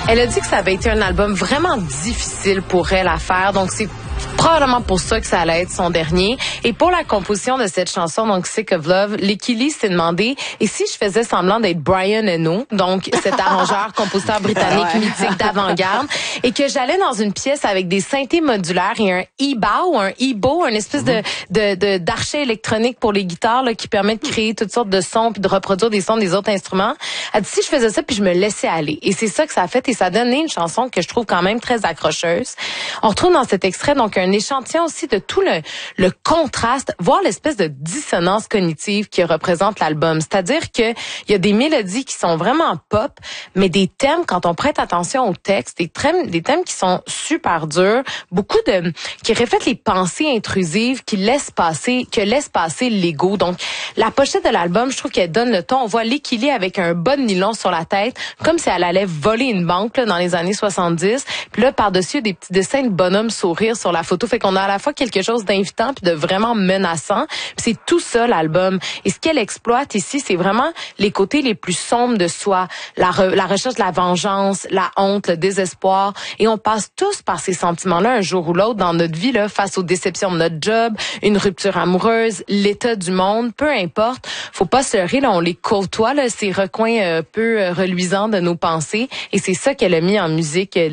Elle a dit que ça avait été un album vraiment difficile pour elle à faire, donc c'est probablement pour ça que ça allait être son dernier. Et pour la composition de cette chanson, donc Sick of Love, Lekili s'est demandé, et si je faisais semblant d'être Brian Eno, donc cet arrangeur, compositeur britannique mythique d'avant-garde, et que j'allais dans une pièce avec des synthés modulaires et un e-bow, un e-bow, une espèce d'archet électronique pour les guitares là, qui permet de créer toutes sortes de sons puis de reproduire des sons des autres instruments. Elle dit, si je faisais ça puis je me laissais aller. Et c'est ça que ça a fait, et ça a donné une chanson que je trouve quand même très accrocheuse. On retrouve dans cet extrait donc un échantillon aussi de tout le contraste, voire l'espèce de dissonance cognitive qui représente l'album. C'est-à-dire que il y a des mélodies qui sont vraiment pop, mais des thèmes, quand on prête attention au texte, des thèmes qui sont super durs, qui reflètent les pensées intrusives, que laisse passer l'ego. Donc, la pochette de l'album, je trouve qu'elle donne le ton. On voit Lekili avec un bas de nylon sur la tête, comme si elle allait voler une banque là, dans les années 70. Puis là, par-dessus, des petits dessins de bonhommes sourire sur la photo. Fait qu'on a à la fois quelque chose d'invitant puis de vraiment menaçant. Puis c'est tout ça, l'album. Et ce qu'elle exploite ici, c'est vraiment les côtés les plus sombres de soi. La recherche de la vengeance, la honte, le désespoir. Et on passe tous par ces sentiments-là un jour ou l'autre dans notre vie, là, face aux déceptions de notre job, une rupture amoureuse, l'état du monde, peu importe. Faut pas se leurrer, là, on les côtoie, là, ces recoins peu reluisants de nos pensées. Et c'est ça qu'elle a mis en musique.